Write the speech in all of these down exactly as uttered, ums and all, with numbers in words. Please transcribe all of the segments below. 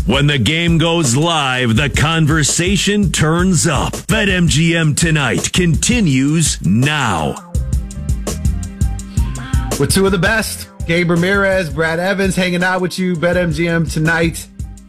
When the game goes live, the conversation turns up. BetMGM Tonight continues now. With two of the best, Gabe Ramirez, Brad Evans, hanging out with you, BetMGM Tonight.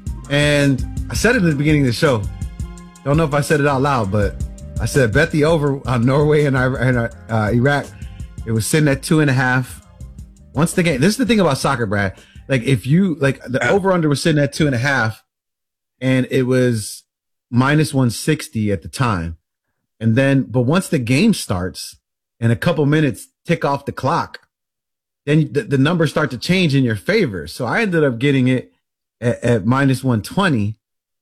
And I said it at the beginning of the show. Don't know if I said it out loud, but I said bet the over on Norway and uh, Iraq. It was sitting at two and a half. Once the game, this is the thing about soccer, Brad. Like if you like the over under was sitting at two and a half, and it was minus one sixty at the time, and then but once the game starts and a couple minutes tick off the clock, then the, the numbers start to change in your favor. So I ended up getting it at, at minus one twenty,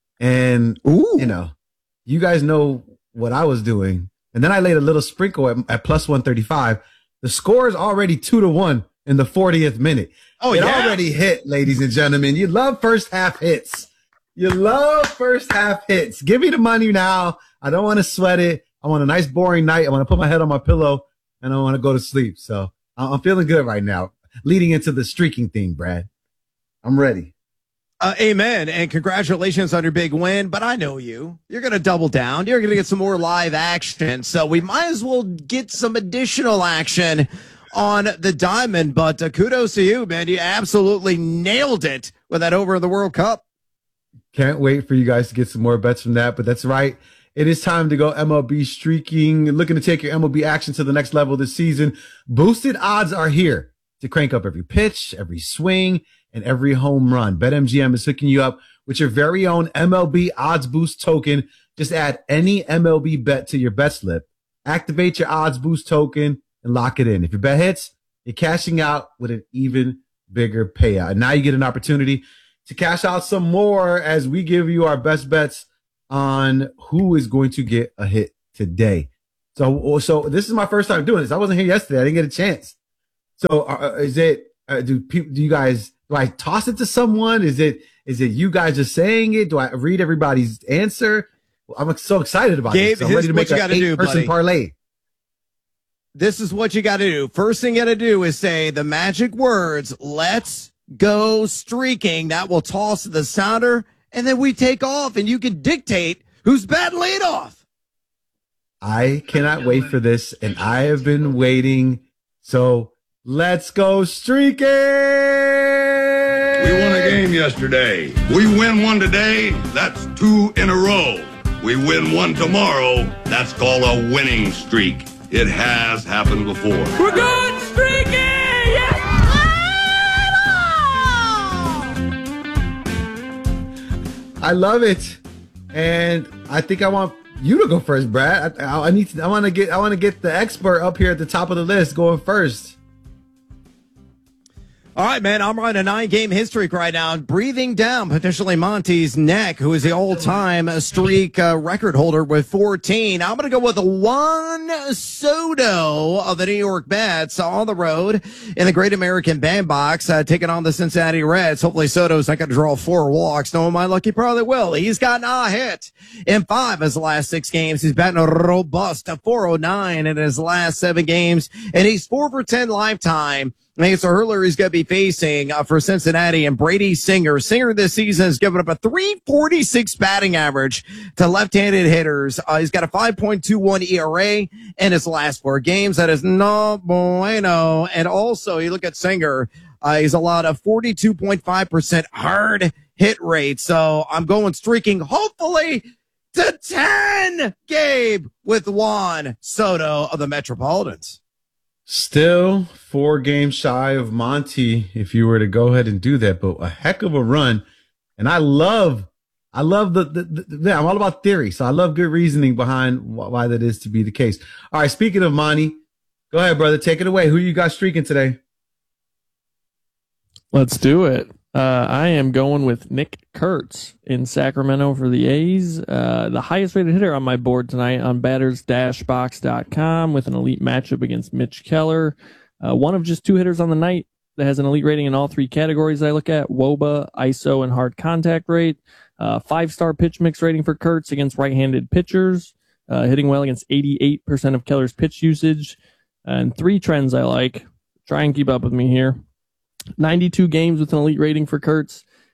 and Ooh. you know, you guys know what I was doing, and then I laid a little sprinkle at, at plus one thirty five. The score is already two to one in the fortieth minute. Oh, it yeah. already hit, ladies and gentlemen. You love first half hits. You love first half hits. Give me the money now. I don't want to sweat it. I want a nice boring night. I want to put my head on my pillow and I want to go to sleep. So I'm feeling good right now. Leading into the streaking thing, Brad. I'm ready. Uh, amen. And congratulations on your big win. But I know you. You're going to double down. You're going to get some more live action. So we might as well get some additional action on the diamond. But uh, kudos to you, man. You absolutely nailed it with that over in the World Cup. Can't wait for you guys to get some more bets from that. But that's right. It is time to go M L B streaking. Looking to take your M L B action to the next level this season. Boosted odds are here to crank up every pitch, every swing, and every home run. BetMGM is hooking you up with your very own M L B Odds Boost token. Just add any M L B bet to your bet slip. Activate your Odds Boost token and lock it in. If your bet hits, you're cashing out with an even bigger payout. And now you get an opportunity to cash out some more as we give you our best bets on who is going to get a hit today. So, so this is my first time doing this. I wasn't here yesterday. I didn't get a chance. So uh, is it, uh, do people, do you guys, do I toss it to someone? Is it, is it you guys just saying it? Do I read everybody's answer? I'm so excited about Gabe, this. So I'm ready to make an eight person parlay. This is what you got to do. First thing you got to do is say the magic words, let's go streaking. That will toss the sounder, and then we take off, and you can dictate who's batting leadoff. I cannot wait for this, and I have been waiting. So let's go streaking. We won a game yesterday. We win one today. That's two in a row. We win one tomorrow. That's called a winning streak. It has happened before. We're going streaking! Yes! I love it, and I think I want you to go first, Brad. I, I need to. I want to get. I want to get the expert up here at the top of the list going first. All right, man, I'm on a nine-game hit streak right now, breathing down potentially Monty's neck, who is the all-time streak uh, record holder with fourteen. I'm going to go with Juan Soto of the New York Mets on the road in the Great American Bandbox, uh, taking on the Cincinnati Reds. Hopefully Soto's not going to draw four walks. Knowing my luck, he probably will. He's gotten a hit in five of his last six games. He's batting a robust four oh nine in his last seven games, and he's four for ten lifetime. I think it's a hurler he's going to be facing uh, for Cincinnati, and Brady Singer. Singer this season has given up a three forty-six batting average to left-handed hitters. Uh, he's got a five point two one E R A in his last four games. That is no bueno. And also, you look at Singer, uh, he's allowed a forty-two point five percent hard hit rate. So I'm going streaking, hopefully, to ten, Gabe, with Juan Soto of the Metropolitans. Still four games shy of Monty if you were to go ahead and do that, but a heck of a run. And I love, I love the, the, the yeah, I'm all about theory. So I love good reasoning behind why that is to be the case. All right. Speaking of Monty, go ahead, brother. Take it away. Who you got streaking today? Let's do it. Uh, I am going with Nick Kurtz in Sacramento for the A's. Uh, the highest rated hitter on my board tonight on batters dash box dot com with an elite matchup against Mitch Keller. Uh, one of just two hitters on the night that has an elite rating in all three categories I look at: W O B A, I S O, and hard contact rate. Uh, five-star pitch mix rating for Kurtz against right-handed pitchers. Uh, hitting well against eighty-eight percent of Keller's pitch usage. And three trends I like. Try and keep up with me here. ninety-two games with an elite rating for Kurtz.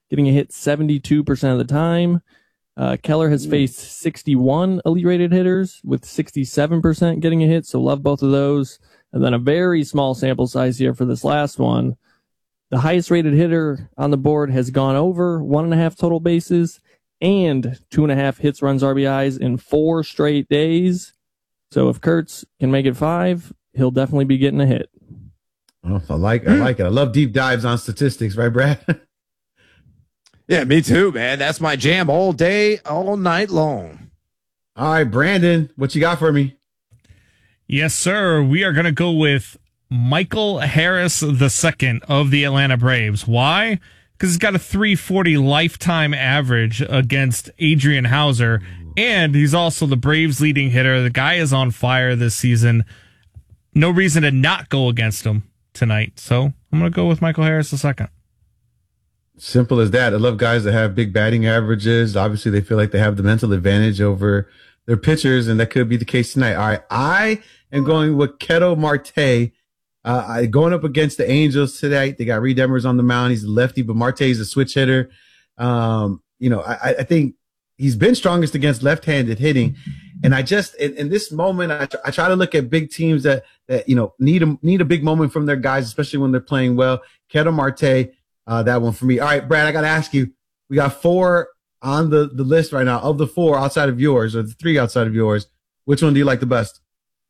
getting a hit seventy-two percent of the time. Uh, Keller has faced sixty-one elite rated hitters with sixty-seven percent getting a hit, so love both of those. And then a very small sample size here for this last one. The highest rated hitter on the board has gone over one and a half total bases and two and a half hits, runs, R B Is in four straight days. So if Kurtz can make it five, he'll definitely be getting a hit. Oh, I like I like it. I love deep dives on statistics, right, Brad? Yeah, me too, man. That's my jam all day, all night long. All right, Brandon, what you got for me? Yes, sir. We are going to go with Michael Harris the second of the Atlanta Braves. Why? Because he's got a three forty lifetime average against Adrian Hauser, and he's also the Braves' leading hitter. The guy is on fire this season. No reason to not go against him tonight. So I'm going to go with Michael Harris the second. Simple as that. I love guys that have big batting averages. Obviously, they feel like they have the mental advantage over their pitchers, and that could be the case tonight. All right, I am going with Ketel Marte. Uh, I, going up against the Angels tonight. They got Reed Demers on the mound. He's a lefty, but Marte is a switch hitter. Um, you know, I, I think he's been strongest against left-handed hitting. And I just, in, in this moment, I, I try to look at big teams that, that, you know, need a, need a big moment from their guys, especially when they're playing well. Ketel Marte, uh, that one for me. All right, Brad, I got to ask you, we got four on the, the list right now. Of the four outside of yours, or the three outside of yours, which one do you like the best?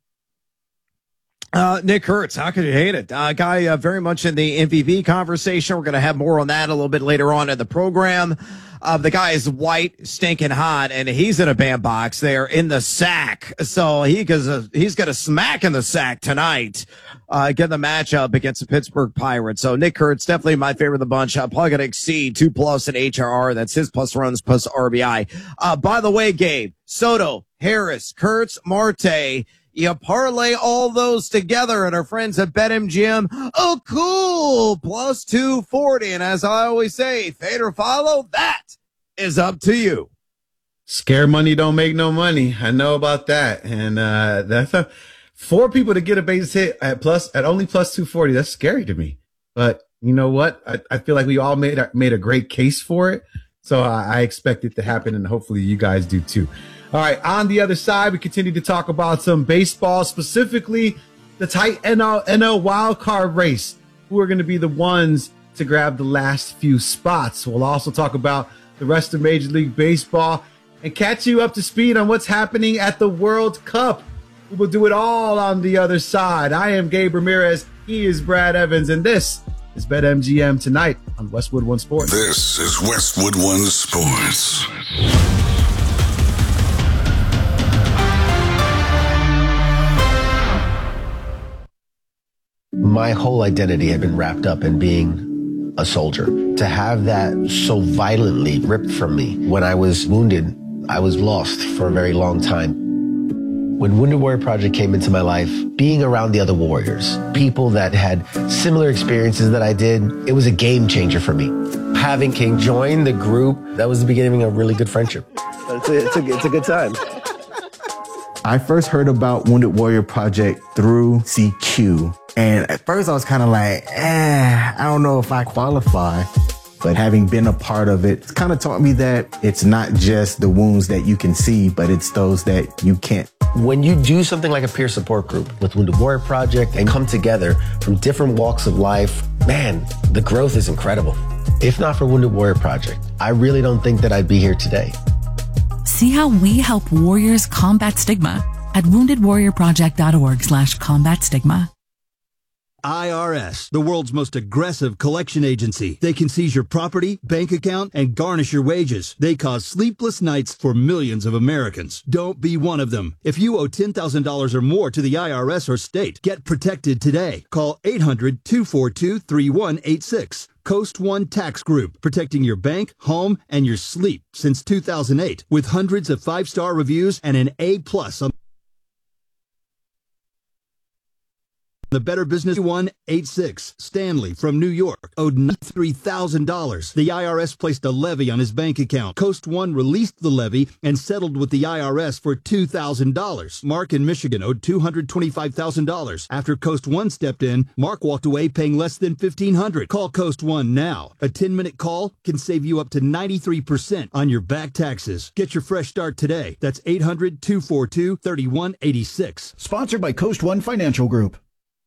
Uh, Nick Kurtz, how could you hate it? Uh, guy uh, very much in the M V P conversation. We're going to have more on that a little bit later on in the program. Uh, the guy is white, stinking hot, and he's in a bandbox there in the sack. So he goes, uh, he's got a smack in the sack tonight. Uh, get the matchup against the Pittsburgh Pirates. So Nick Kurtz, definitely my favorite of the bunch. Uh, probably going to exceed two plus in H R R. That's his plus runs plus R B I. Uh, by the way, Gabe, Soto, Harris, Kurtz, Marte, you parlay all those together at our friends at BetMGM. Oh, cool. Plus two forty. And as I always say, fade or follow, that is up to you. Scare money don't make no money. I know about that. And, uh, that's a, four people to get a base hit at plus, at only plus two forty. That's scary to me. But you know what? I, I feel like we all made a, made a great case for it. So I, I expect it to happen, and hopefully you guys do too. All right, on the other side, we continue to talk about some baseball, specifically the tight N L, N L wild card race. Who are going to be the ones to grab the last few spots? We'll also talk about the rest of Major League Baseball and catch you up to speed on what's happening at the World Cup. We will do it all on the other side. I am Gabe Ramirez. He is Brad Evans, and this is BetMGM tonight on Westwood One Sports. This is Westwood One Sports. My whole identity had been wrapped up in being a soldier. To have that so violently ripped from me when I was wounded, I was lost for a very long time. When Wounded Warrior Project came into my life, being around the other warriors, people that had similar experiences that I did, it was a game changer for me. Having King join the group, that was the beginning of a really good friendship. It's a, it's a, it's a good time. I first heard about Wounded Warrior Project through C Q. And at first I was kind of like, eh, I don't know if I qualify. But having been a part of it, it's kind of taught me that it's not just the wounds that you can see, but it's those that you can't. When you do something like a peer support group with Wounded Warrior Project and come together from different walks of life, man, the growth is incredible. If not for Wounded Warrior Project, I really don't think that I'd be here today. See how we help warriors combat stigma at wounded warrior project dot org slash combat stigma. I R S, the world's most aggressive collection agency. They can seize your property, bank account, and garnish your wages. They cause sleepless nights for millions of Americans. Don't be one of them. If you owe ten thousand dollars or more to the I R S or state, get protected today. Call eight hundred, two four two, three one eight six. Coast One Tax Group, protecting your bank, home, and your sleep since two thousand eight, with hundreds of five-star reviews and an A plus on The Better Business one eighty-six. Stanley from New York owed ninety-three thousand dollars. The I R S placed a levy on his bank account. Coast One released the levy and settled with the I R S for two thousand dollars. Mark in Michigan owed two hundred twenty-five thousand dollars. After Coast One stepped in, Mark walked away paying less than fifteen hundred dollars. Call Coast One now. A ten-minute call can save you up to ninety-three percent on your back taxes. Get your fresh start today. That's eight hundred, two four two, three one eight six. Sponsored by Coast One Financial Group.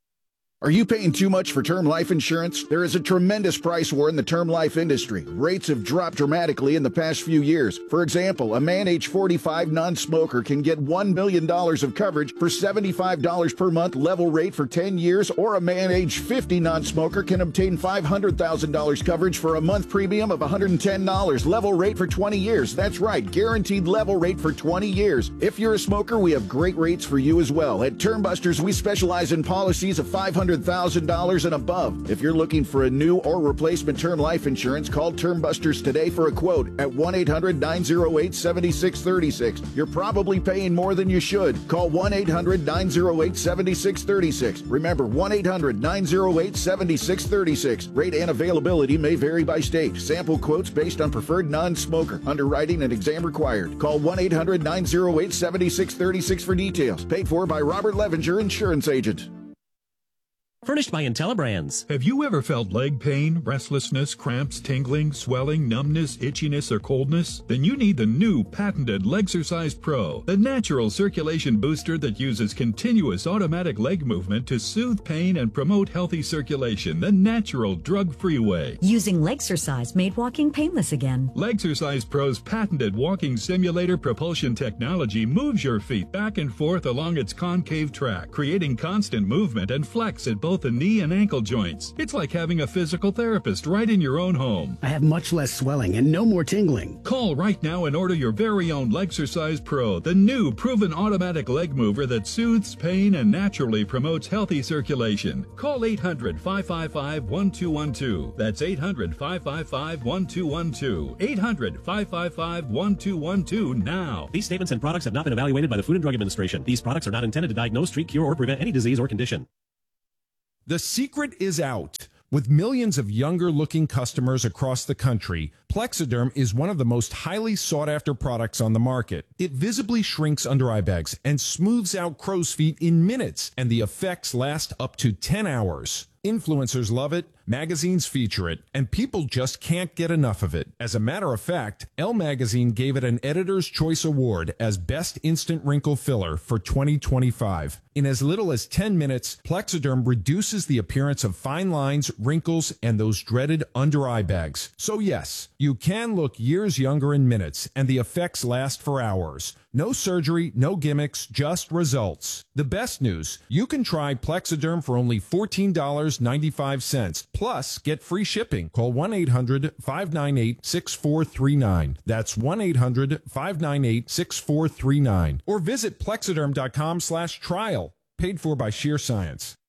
Are you paying too much for term life insurance? There is a tremendous price war in the term life industry. Rates have dropped dramatically in the past few years. For example, a man age forty-five non-smoker can get one million dollars of coverage for seventy-five dollars per month level rate for ten years, or a man age fifty non-smoker can obtain five hundred thousand dollars coverage for a month premium of one hundred ten dollars level rate for twenty years. That's right, guaranteed level rate for twenty years. If you're a smoker, we have great rates for you as well. At Term Busters, we specialize in policies of five hundred thousand dollars and above. If you're looking for a new or replacement term life insurance, call Term Busters today for a quote at one eight hundred, nine oh eight, seven six three six. You're probably paying more than you should. Call one eight hundred, nine oh eight, seven six three six. Remember, one eight hundred, nine oh eight, seven six three six. Rate and availability may vary by state. Sample quotes based on preferred non-smoker. Underwriting and exam required. Call one eight hundred, nine oh eight, seven six three six for details. Paid for by Robert Levenger, Insurance Agent. Furnished by IntelliBrands. Have you ever felt leg pain, restlessness, cramps, tingling, swelling, numbness, itchiness, or coldness? Then you need the new patented Legsercise Pro, the natural circulation booster that uses continuous automatic leg movement to soothe pain and promote healthy circulation the natural, drug-free way. Using Legsercise made walking painless again. Legsercise Pro's patented walking simulator propulsion technology moves your feet back and forth along its concave track, creating constant movement and flex at both the knee and ankle joints. It's like having a physical therapist right in your own home. I have much less swelling and no more tingling. Call right now and order your very own Legsercise Pro, the new proven automatic leg mover that soothes pain and naturally promotes healthy circulation. Call eight hundred, five five five, one two one two. That's eight hundred, five five five, one two one two. eight hundred, five five five, one two one two now. These statements and products have not been evaluated by the Food and Drug Administration. These products are not intended to diagnose, treat, cure, or prevent any disease or condition. The secret is out. With millions of younger-looking customers across the country, Plexiderm is one of the most highly sought-after products on the market. It visibly shrinks under eye bags and smooths out crow's feet in minutes, and the effects last up to ten hours. Influencers love it, magazines feature it, and people just can't get enough of it. As a matter of fact, Elle Magazine gave it an Editor's Choice Award as Best Instant Wrinkle Filler for twenty twenty-five. In as little as ten minutes, Plexiderm reduces the appearance of fine lines, wrinkles, and those dreaded under-eye bags. So yes, you can look years younger in minutes, and the effects last for hours. No surgery, no gimmicks, just results. The best news, you can try Plexiderm for only fourteen dollars and ninety-five cents. Plus, get free shipping. Call one eight hundred, five nine eight, six four three nine. That's one eight hundred, five nine eight, six four three nine. Or visit Plexiderm dot com slash trial. Paid for by Sheer Science.